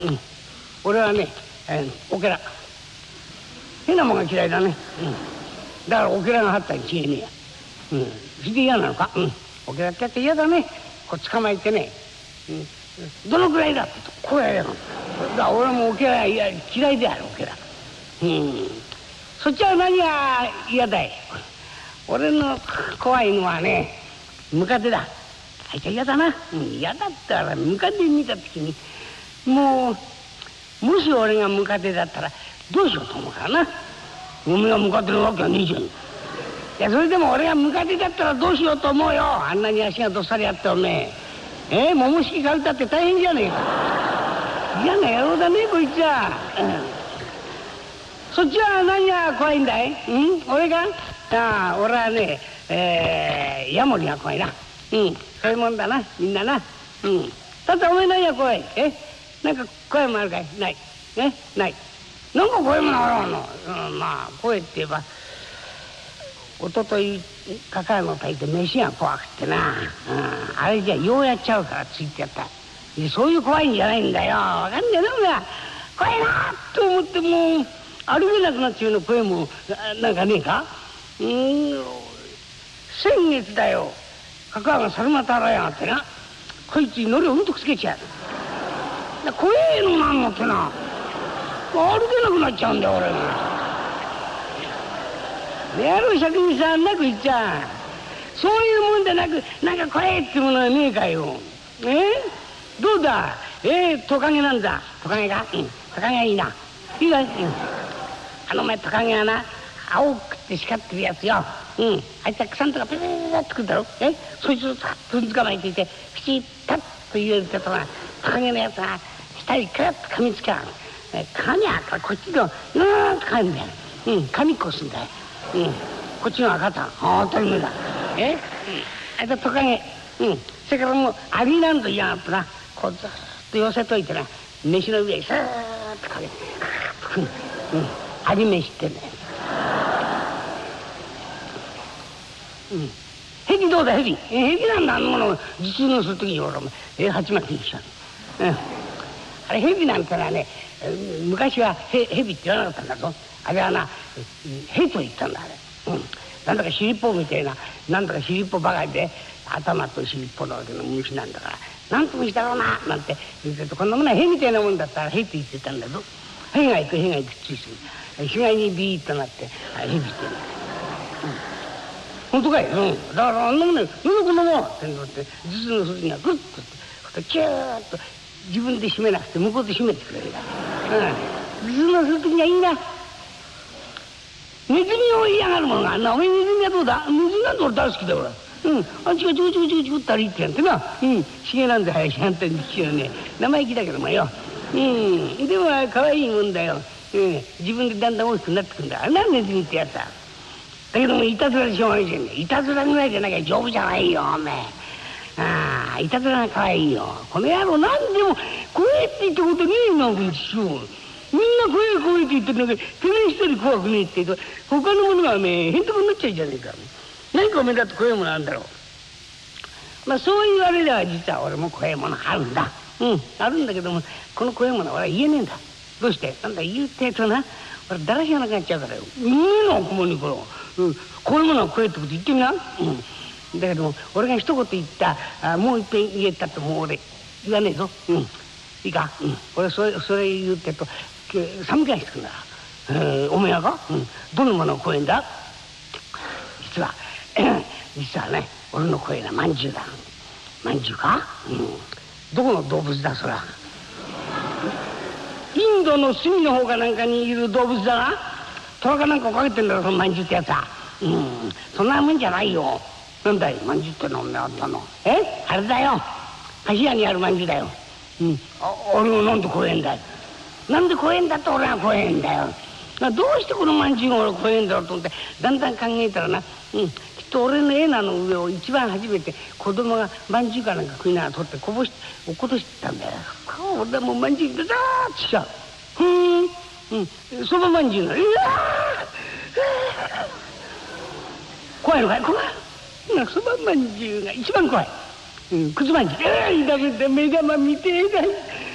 俺はね、オケラ変なもんが嫌いだね。だからオケラが張ったに違えねえや。それで嫌なのか。オケラってやって嫌だね。こう捕まえてね、どのくらいだってこうやれよ。だから俺もオケラ嫌いである。オケラそっちは何が嫌だい。俺の怖いのはね、ムカデだ。あいつは嫌だな。嫌だったらムカデ見た時にもし俺がムカデだったらどうしようと思うからな。おめえがムカデのわけはねえじゃん。いやそれでも俺がムカデだったらどうしようと思うよ。あんなに足がどっさりあっておめえ桃敷借りたって大変じゃねえか。嫌な野郎だねこいつは。そっちは何が怖いんだい。俺が俺はねヤモリが怖いな。そういうもんだなみんなな。だってお前何が怖い。なんか怖いもんあるかい。ないない。なんか怖いものあるの。まあ怖いって言えばおとといかかるの炊いて飯が怖くってな。あれじゃようやっちゃうからついてやった。そういう怖いんじゃないんだよ。わかんねえな俺は。怖いなと思ってもう歩けなくなっちゃうの声もなんかねえか。先月だよ。かかが猿股洗いやがってな。こいつにのりをうんとくつけちゃう。怖えのなんのってな。歩けなくなっちゃうんだよ俺が。やろう職人さんなく言っちゃそういうもんでなくなんか怖えってものはねえかよ。どうだトカゲなんだ。トカゲか。トカゲはいいな。いいかい。お前トカゲはな青くって光ってるやつよ。あいつは草んとかペペペペってくるだろ。そいつを踏ん捕まえていてピチッパッと入れるってとはトカゲのやつは下にクラッと噛みつけら髪はこっちのとかるんだよ。髪こすんだよ。こっちの赤た当たり前だ。あいつはトカゲ。それからもうアリなんぞ嫌がってなこうずっと寄せといてな飯の上にスーッとかけてアリ飯ってんだよ。ヘビどうだヘビ。ヘビなんだあのもの実現するときに俺も鉢巻きにしちゃう。あれヘビなんてのはね昔はヘビって言わなかったんだぞ。あれはなヘと言ったんだあれ。なんだか尻尾みたいななんだか尻尾ばかりで頭と尻尾のわけの虫なんだからなんともしたろうななんて言ってるとこんなものはヘみたいなもんだったらヘって言ってたんだぞ。ヘが行くついて死骸にビーッとなってヘビって言うんだ。本当かい。だからあんなもんねこんなもんって頭痛の筋がグッとキューッと自分で締めなくて向こうで締めてくれるんだ。頭痛のする時にはいいな。ネズミを嫌がるものがあんな。お前ネズミはどうだ。ネズミなんて俺大好きだよ俺。あっちがチュクチュクチュクチュクって歩いてやんってな。ひげなんで林反対に聞くよね。生意気だけどもよ。でも可愛いもんだよ。自分でだんだん大きくなってくんだ。なんネズミってやつだ。だけどもいたずらでしょうがないじゃんね。いたずらぐらいじゃなきゃ丈夫じゃないよおめえ。いたずらが可愛いよ。この野郎何でも怖えって言ったことねえなこいつよ。みんな怖え怖えって言ってるんだけどてめえ一人怖くねえって言うと他のものがへんてこになっちゃうじゃねえか。何かおめえだって怖えものあるんだろう。そう言われれば実は俺も怖えものあるんだ。あるんだけどもこの怖えものは俺は言えねえんだ。どうしてなんだ言うってやつはな俺だらしがなくなっちゃうからよ。言えのここにこれこういうものは怖えってこと言ってみな。だけども俺が一言言ったもう一遍言えたってもう俺言わねえぞ。いいか。俺それ言うってと寒気がしてくんだ。おめえはか。どのものを怖えんだ。実はね俺の怖えなまんじゅうだ。まんじゅうか。どこの動物だそら。インドの隅の方かなんかにいる動物だな。虎かなんかかけてんだろそのまんじゅうってやつは。そんなもんじゃないよ。なんだいまんじゅうってのおめえあったの。あれだよ柱にあるまんじゅうだよ。俺もなんで怖えんだよ。なんで怖えんだって俺は怖えんだよ。どうしてこのまんじゅうが俺怖えんだろうと思ってだんだん考えたらな、きっと俺のエナの上を一番初めて子供がまんじゅうかなんか食いながら取って落っことしてたんだよ。俺はもうまんじゅうでザーッとしちゃう。そばまんじゅうが怖いのかい。怖いそばまんじゅうが一番怖い。くずまんじゅうダメだ目玉見てえだい。